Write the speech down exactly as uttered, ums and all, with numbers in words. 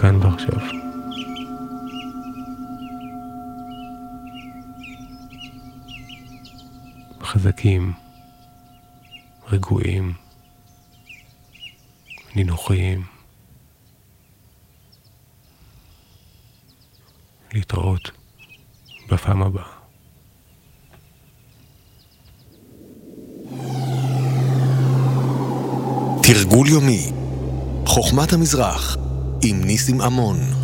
כאן ועכשיו. חזקים, רגועים, נינוחיים. להתראות בפעם הבאה. תרגול יומי חוכמת המזרח עם ניסים אמון.